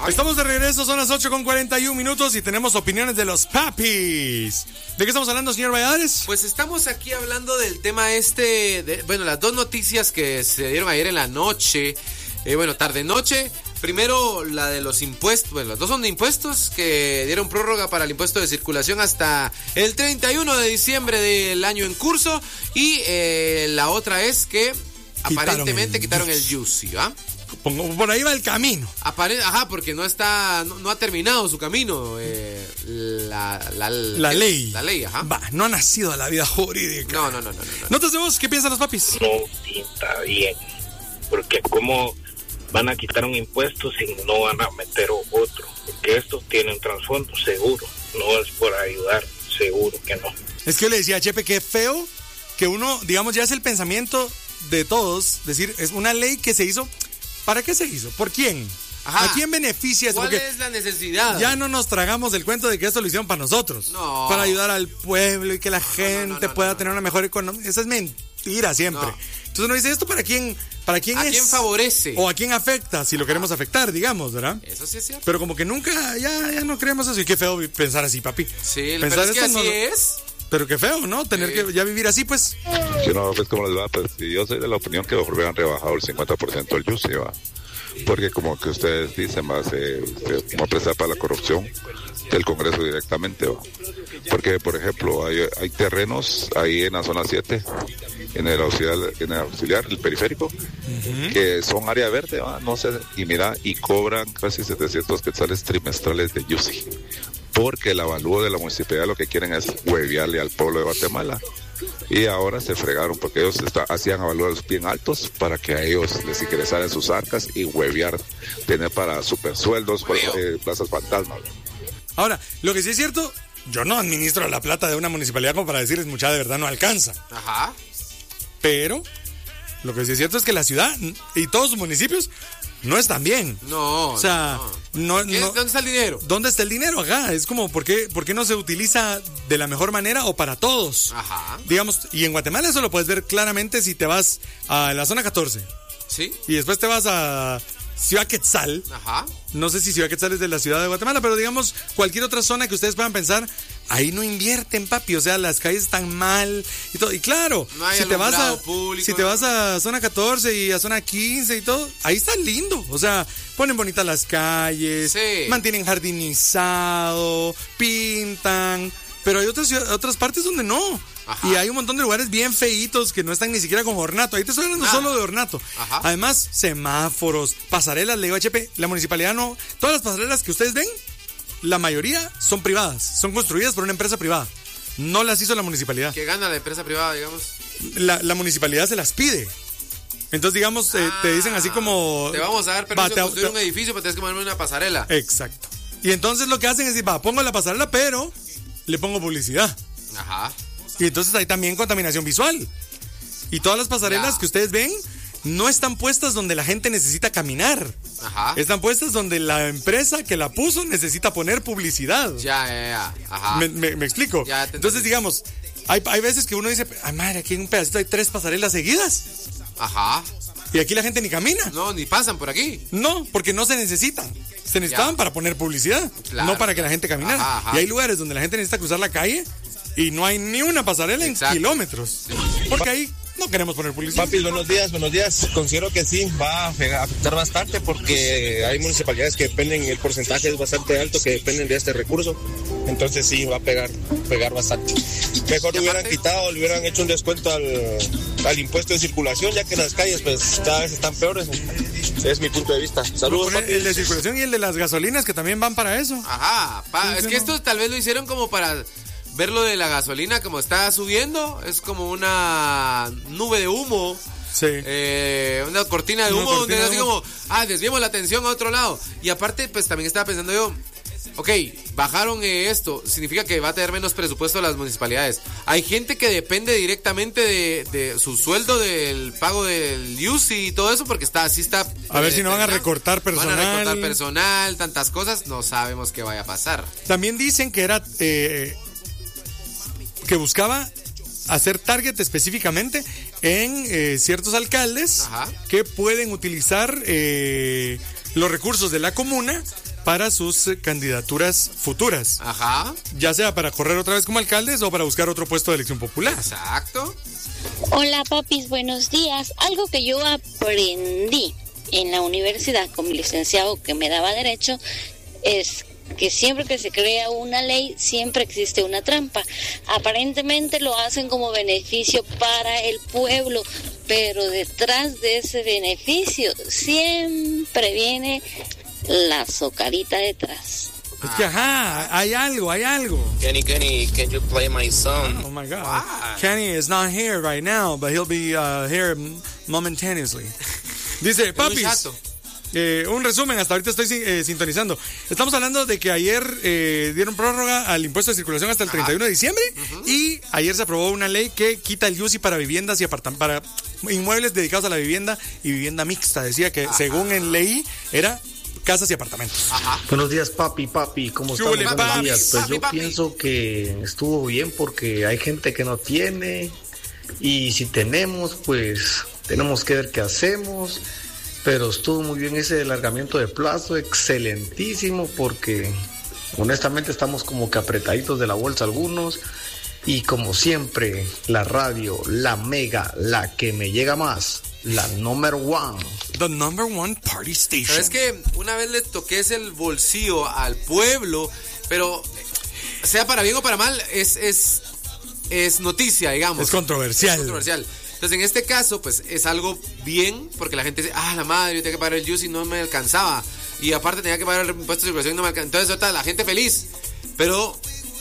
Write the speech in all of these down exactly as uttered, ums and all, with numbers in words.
Estamos de regreso, son las ocho con cuarenta y un minutos y tenemos opiniones de los papis. ¿De qué estamos hablando, señor Valladares? Pues estamos aquí hablando del tema este, de, bueno, las dos noticias que se dieron ayer en la noche, eh, bueno, tarde-noche. Primero, la de los impuestos, bueno, las dos son de impuestos que dieron prórroga para el impuesto de circulación hasta el treinta y uno de diciembre del año en curso. Y eh, la otra es que quitaron aparentemente el quitaron el U C I, ¿ah? Por ahí va el camino. Apare- Ajá, porque no está, no, no ha terminado su camino eh, la, la, la ley. La ley, ajá. Va, no ha nacido a la vida jurídica. No, no, no, no, no, no. ¿Notas de vos? ¿Qué piensan los papis? No pinta bien, porque cómo van a quitar un impuesto si no van a meter otro, porque esto tiene un trasfondo seguro, no es por ayudar, seguro que no. Es que yo le decía a Chepe que feo que uno, digamos, ya es el pensamiento de todos, decir, es una ley que se hizo. ¿Para qué se hizo? ¿Por quién? Ajá. ¿A quién beneficia esto? ¿Cuál Porque es la necesidad? Ya no nos tragamos el cuento de que esto lo hicieron para nosotros. No. Para ayudar al pueblo y que la gente no, no, no, no, pueda no, no. tener una mejor economía. Esa es mentira siempre. No. Entonces uno dice, ¿esto para quién, para quién ¿A es? ¿A quién favorece? O a quién afecta, si lo queremos afectar, digamos, ¿verdad? Eso sí es cierto. Pero como que nunca, ya, ya no creemos eso. Y qué feo pensar así, papi. Sí, pensar pero es que así no, es. Pero qué feo, ¿no? Tener sí. que ya vivir así, pues. Si no, pues, ¿cómo les va? Pues yo soy de la opinión que hubieran rebajado el cincuenta por ciento del U C I, ¿va? Porque como que ustedes dicen, va, se, se como prestar para la corrupción del Congreso directamente, ¿va? Porque, por ejemplo, hay, hay terrenos ahí en la zona siete, en el auxiliar, en el, auxiliar, el periférico, uh-huh. que son área verde, ¿va? No sé, y mira, y cobran casi setecientos quetzales trimestrales de U C I. Porque el avalúo de la municipalidad lo que quieren es huevearle al pueblo de Guatemala. Y ahora se fregaron porque ellos está, hacían avalúos bien altos para que a ellos les ingresaran sus arcas y huevear, tener para super sueldos, para, eh, plazas fantasmas. Ahora, lo que sí es cierto, yo no administro la plata de una municipalidad como para decirles mucha de verdad no alcanza. Ajá. Pero lo que sí es cierto es que la ciudad y todos sus municipios no están bien. No. O sea, no, no, ¿dónde está el dinero? ¿Dónde está el dinero? Ajá, es como, ¿por qué, ¿por qué no se utiliza de la mejor manera o para todos? Ajá. Digamos, y en Guatemala eso lo puedes ver claramente si te vas a la zona catorce. Sí. Y después te vas a Ciudad Quetzal. Ajá. No sé si Ciudad Quetzal es de la ciudad de Guatemala, pero digamos, cualquier otra zona que ustedes puedan pensar, ahí no invierten, papi, o sea, las calles están mal y todo. Y claro, no hay si te vas a público, si te vas a zona catorce y a zona quince y todo, ahí está lindo, o sea, ponen bonitas las calles, sí. mantienen jardinizado, pintan, pero hay otras otras partes donde no. Ajá. Y hay un montón de lugares bien feitos que no están ni siquiera con ornato. Ahí te estoy hablando Nada. solo de ornato. Ajá. Además, semáforos, pasarelas, le digo a H P, la municipalidad no, todas las pasarelas que ustedes ven, la mayoría son privadas, son construidas por una empresa privada. No las hizo la municipalidad. ¿Qué gana la empresa privada, digamos? La, la municipalidad se las pide. Entonces, digamos, ah, eh, te dicen así como... Te vamos a dar permiso va, te, de construir te, un edificio, pero tienes que ponerme una pasarela. Exacto. Y entonces lo que hacen es decir, va, pongo la pasarela, pero le pongo publicidad. Ajá. Y entonces hay también contaminación visual. Y todas las pasarelas ya. que ustedes ven no están puestas donde la gente necesita caminar. Ajá. Están puestas donde la empresa que la puso necesita poner publicidad. Ya, ya, ya. Ajá. ¿Me, me, me explico? Ya te entonces, digamos, hay, hay veces que uno dice, ay, madre, aquí en un pedacito hay tres pasarelas seguidas. Ajá. Y aquí la gente ni camina. No, ni pasan por aquí. No, porque no se necesitan. Se necesitaban ya. para poner publicidad, claro. no para que la gente caminara. Ajá, ajá. Y hay lugares donde la gente necesita cruzar la calle y no hay ni una pasarela Exacto. en kilómetros. Sí. Porque ahí no queremos poner publicidad. Papi, buenos días, buenos días. Considero que sí, va a afectar bastante porque hay municipalidades que dependen, el porcentaje es bastante alto que dependen de este recurso. Entonces sí, va a pegar, pegar bastante. Mejor le hubieran quitado, le hubieran hecho un descuento al, al impuesto de circulación, ya que las calles pues cada vez están peores. Es mi punto de vista. Saludos, papi. El de circulación y el de las gasolinas que también van para eso. Ajá, pa, es que esto tal vez lo hicieron como para... ver lo de la gasolina como está subiendo, es como una nube de humo, sí. eh, una cortina de humo, cortina donde de así humo. como, ah, desviemos la atención a otro lado. Y aparte, pues también estaba pensando yo, ok, bajaron eh, esto, significa que va a tener menos presupuesto las municipalidades. Hay gente que depende directamente de, de su sueldo, del pago del U C I y todo eso, porque está así está. A ver si no van a recortar personal. Van a recortar personal, tantas cosas, no sabemos qué vaya a pasar. También dicen que era... Eh, que buscaba hacer target específicamente en eh, ciertos alcaldes Ajá. que pueden utilizar eh, los recursos de la comuna para sus eh, candidaturas futuras. Ajá. Ya sea para correr otra vez como alcaldes o para buscar otro puesto de elección popular. Exacto. Hola papis, buenos días. Algo que yo aprendí en la universidad con mi licenciado que me daba derecho es que siempre que se crea una ley, siempre existe una trampa. Aparentemente lo hacen como beneficio para el pueblo, pero detrás de ese beneficio siempre viene la socarita detrás. Es que, ajá, hay algo, hay algo. Kenny, Kenny, can you play my song? Oh my God. Why? Kenny is not here right now, but he'll be uh, here momentaneously. Dice, papis, eh, un resumen, hasta ahorita estoy eh, sintonizando. Estamos hablando de que ayer eh, dieron prórroga al impuesto de circulación hasta el treinta y uno de diciembre. Uh-huh. Y ayer se aprobó una ley que quita el I U C I para viviendas y apartamentos, para inmuebles dedicados a la vivienda y vivienda mixta. Decía que, ajá, según en ley, era casas y apartamentos. Ajá. Buenos días, papi, papi, ¿cómo están? Buenos papi, días. Pues papi, yo papi. pienso que estuvo bien porque hay gente que no tiene y si tenemos, pues tenemos que ver qué hacemos, pero estuvo muy bien ese alargamiento de plazo, excelentísimo, porque honestamente estamos como que apretaditos de la bolsa algunos y como siempre, la radio, la mega, la que me llega más, la number one. The number one party station. ¿Sabes que una vez le toques el bolsillo al pueblo, pero sea para bien o para mal, es, es, es noticia, digamos. Es controversial. Es controversial. Entonces, en este caso, pues, es algo bien, porque la gente dice, ah, la madre, yo tenía que pagar el I U C I y no me alcanzaba. Y aparte tenía que pagar el impuesto de circulación y no me alcanzaba. Entonces, ahorita la gente feliz. Pero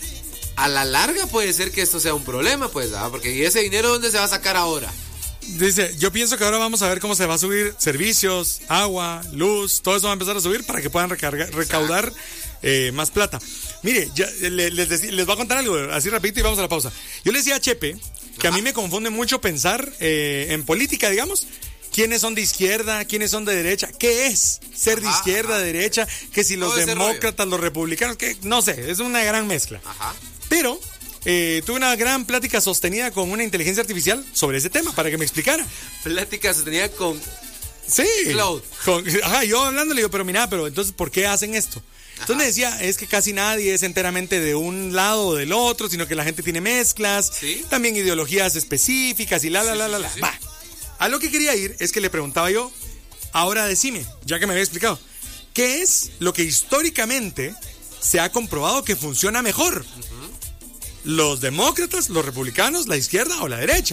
a la larga puede ser que esto sea un problema, pues, ¿ah? Porque ¿y ese dinero dónde se va a sacar ahora? Dice, yo pienso que ahora vamos a ver cómo se va a subir servicios, agua, luz, todo eso va a empezar a subir para que puedan recargar, recaudar eh, más plata. Mire, ya, les, les, les voy a contar algo así rapidito y vamos a la pausa. Yo le decía a Chepe que a mí me confunde mucho pensar eh, en política, digamos, quiénes son de izquierda, quiénes son de derecha, qué es ser de ajá, izquierda, ajá. derecha, que si los Todo ese demócratas, los republicanos, que no sé, es una gran mezcla. Ajá. Pero eh, tuve una gran plática sostenida con una inteligencia artificial sobre ese tema para que me explicara. Plática sostenida con Sí. Cloud. Con, ajá, yo hablándole, digo, pero mira, pero entonces, ¿por qué hacen esto? Entonces me decía, es que casi nadie es enteramente de un lado o del otro, sino que la gente tiene mezclas, ¿sí? También ideologías específicas y la, la, sí, la, sí, la, sí, la. sí. Va. A lo que quería ir es que le preguntaba yo, ahora decime, ya que me había explicado, ¿qué es lo que históricamente se ha comprobado que funciona mejor? Uh-huh. ¿Los demócratas, los republicanos, la izquierda o la derecha?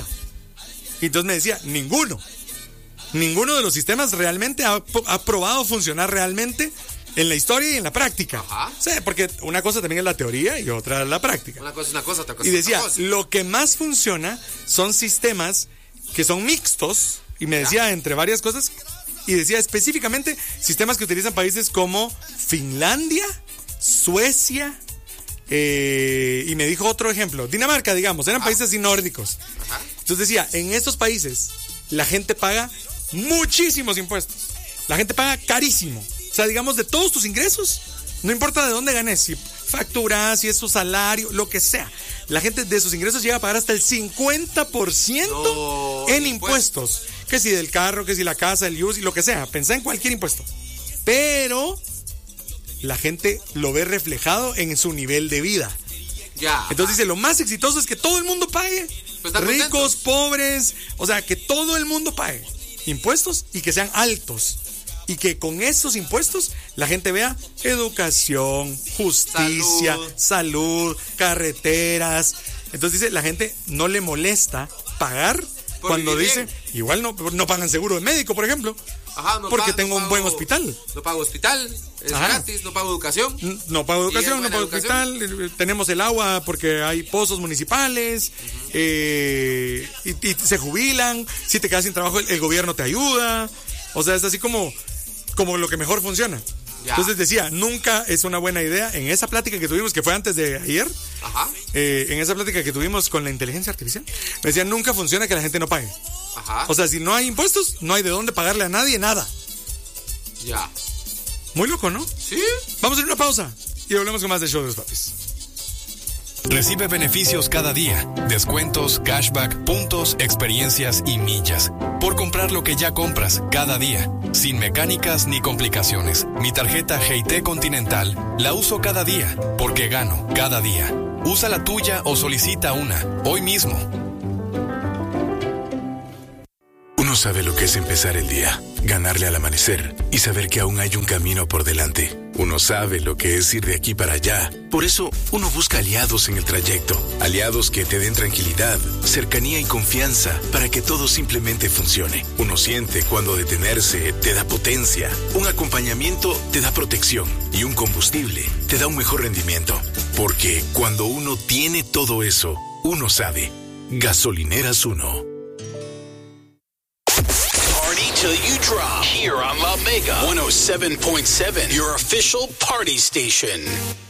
Y entonces me decía, ninguno. Ninguno de los sistemas realmente ha, ha probado funcionar realmente en la historia y en la práctica. Ajá. Sí, porque una cosa también es la teoría y otra es la práctica. Una cosa es una cosa, otra cosa Y es decía, otra cosa. lo que más funciona son sistemas que son mixtos, y me decía, entre varias cosas, y decía específicamente sistemas que utilizan países como Finlandia, Suecia, eh, y me dijo otro ejemplo, Dinamarca, digamos, eran Ajá. países así nórdicos. Ajá. Entonces decía, en estos países la gente paga muchísimos impuestos. La gente paga carísimo. O sea, digamos, de todos tus ingresos, no importa de dónde ganes, si facturas, si es tu salario, lo que sea. La gente de sus ingresos llega a pagar hasta el cincuenta por ciento no, en impuestos. impuestos. Que si del carro, que si la casa, el I U C I, lo que sea. Pensá en cualquier impuesto. Pero la gente lo ve reflejado en su nivel de vida. Ya. Entonces dice, lo más exitoso es que todo el mundo pague. Pues están ricos, contentos. pobres, o sea, que todo el mundo pague impuestos y que sean altos. Y que con esos impuestos la gente vea educación, justicia, salud, salud carreteras. Entonces dice, la gente no le molesta pagar por cuando dice, bien. Igual no, no pagan seguro de médico, por ejemplo. Ajá, no porque pago, tengo no un pago, buen hospital. No pago hospital, es Ajá. gratis, no pago educación. No, no pago educación, no pago educación? hospital. Tenemos el agua porque hay pozos municipales. Uh-huh. eh, y, y se jubilan. Si te quedas sin trabajo, el, el gobierno te ayuda. O sea, es así como, como lo que mejor funciona. Ya. Entonces decía, nunca es una buena idea. En esa plática que tuvimos, que fue antes de ayer, Ajá. Eh, en esa plática que tuvimos con la inteligencia artificial, me decía, nunca funciona que la gente no pague. Ajá. O sea, si no hay impuestos, no hay de dónde pagarle a nadie nada. Ya. Muy loco, ¿no? Sí. Vamos a ir a una pausa y volvemos con más de Show de los Papis. Recibe beneficios cada día, descuentos, cashback, puntos, experiencias y millas. Por comprar lo que ya compras cada día, sin mecánicas ni complicaciones. Mi tarjeta G T Continental la uso cada día, porque gano cada día. Usa la tuya o solicita una, hoy mismo. Uno sabe lo que es empezar el día, ganarle al amanecer y saber que aún hay un camino por delante. Uno sabe lo que es ir de aquí para allá. Por eso, uno busca aliados en el trayecto. Aliados que te den tranquilidad, cercanía y confianza para que todo simplemente funcione. Uno siente cuando detenerse te da potencia. Un acompañamiento te da protección. Y un combustible te da un mejor rendimiento. Porque cuando uno tiene todo eso, uno sabe. Gasolineras Uno. Till you drop here on La Mega one oh seven point seven, your official party station.